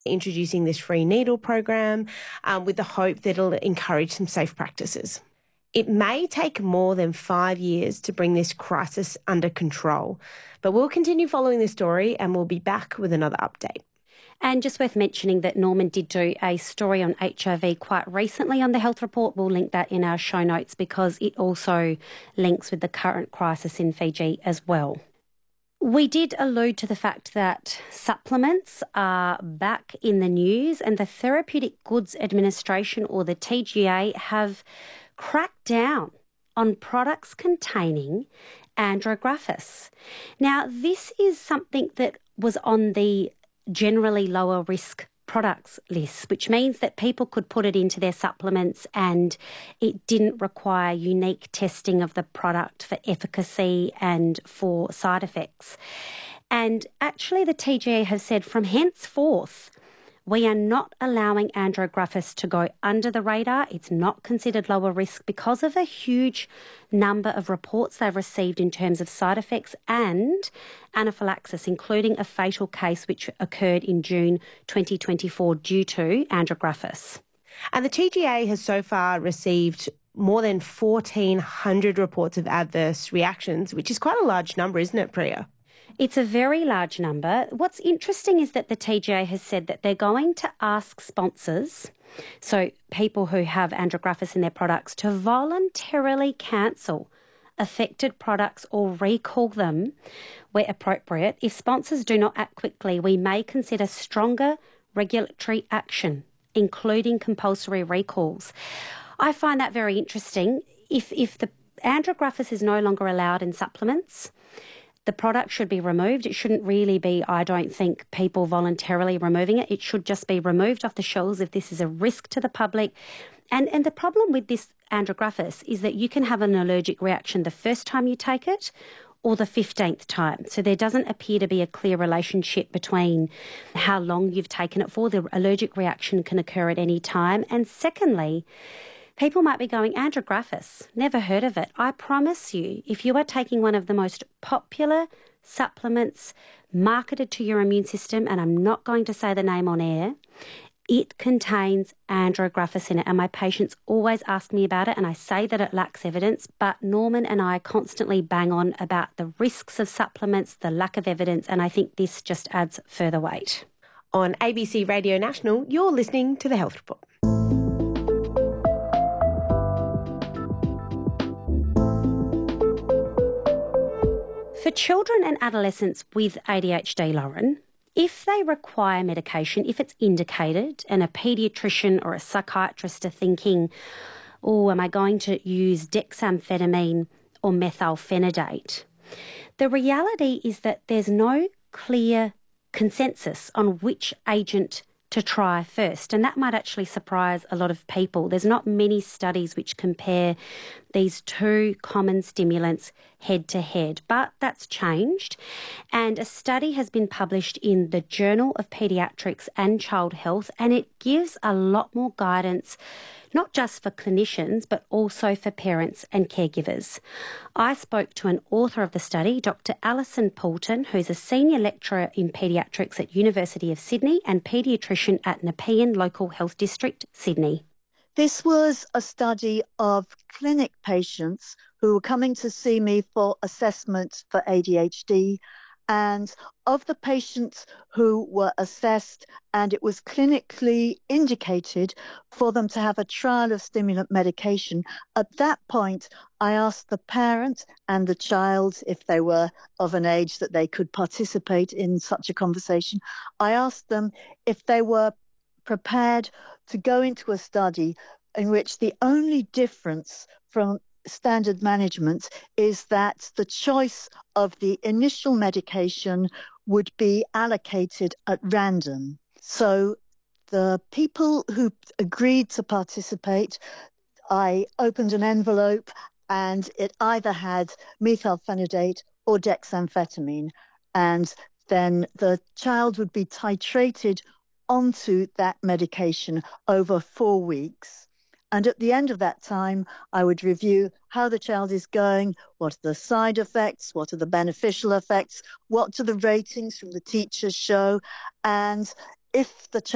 introducing this free needle program with the hope that it'll encourage some safe practices. It may take more than 5 years to bring this crisis under control, but we'll continue following this story and we'll be back with another update. And just worth mentioning that Norman did do a story on HIV quite recently on the Health Report. We'll link that in our show notes because it also links with the current crisis in Fiji as well. We did allude to the fact that supplements are back in the news, and the Therapeutic Goods Administration, or the TGA, have cracked down on products containing andrographis. Now, this is something that was on the generally lower risk products list, which means that people could put it into their supplements and it didn't require unique testing of the product for efficacy and for side effects. And actually the TGA has said from henceforth, we are not allowing andrographis to go under the radar. It's not considered lower risk because of a huge number of reports they've received in terms of side effects and anaphylaxis, including a fatal case which occurred in June 2024 due to andrographis. And the TGA has so far received more than 1,400 reports of adverse reactions, which is quite a large number, isn't it, Priya? It's a very large number. What's interesting is that the TGA has said that they're going to ask sponsors, so people who have andrographis in their products, to voluntarily cancel affected products or recall them where appropriate. If sponsors do not act quickly, we may consider stronger regulatory action, including compulsory recalls. I find that very interesting. If the andrographis is no longer allowed in supplements, the product should be removed. It shouldn't really be, I don't think, people voluntarily removing it. It should just be removed off the shelves if this is a risk to the public. And the problem with this andrographis is that you can have an allergic reaction the first time you take it or the 15th time. So there doesn't appear to be a clear relationship between how long you've taken it for. The allergic reaction can occur at any time. And secondly, people might be going, andrographis, never heard of it. I promise you, if you are taking one of the most popular supplements marketed to your immune system, and I'm not going to say the name on air, it contains andrographis in it. And my patients always ask me about it, and I say that it lacks evidence, but Norman and I constantly bang on about the risks of supplements, the lack of evidence, and I think this just adds further weight. On ABC Radio National, you're listening to The Health Report. For children and adolescents with ADHD, Lauren, if they require medication, if it's indicated and a paediatrician or a psychiatrist are thinking, oh, am I going to use dexamphetamine or methylphenidate? The reality is that there's no clear consensus on which agent to try first, and that might actually surprise a lot of people. There's not many studies which compare these two common stimulants head to head, but that's changed. And a study has been published in the Journal of Pediatrics and Child Health, and it gives a lot more guidance, not just for clinicians, but also for parents and caregivers. I spoke to an author of the study, Dr. Alison Poulton, who's a senior lecturer in paediatrics at University of Sydney and paediatrician at Nepean Local Health District, Sydney. This was a study of clinic patients who were coming to see me for assessment for ADHD. And of the patients who were assessed and it was clinically indicated for them to have a trial of stimulant medication, at that point, I asked the parent and the child, if they were of an age that they could participate in such a conversation, I asked them if they were prepared to go into a study in which the only difference from standard management is that the choice of the initial medication would be allocated at random. So the people who agreed to participate, I opened an envelope and it either had methylphenidate or dexamphetamine. And then the child would be titrated onto that medication over 4 weeks. And at the end of that time, I would review how the child is going, what are the side effects, what are the beneficial effects, what do the ratings from the teachers show, and if the child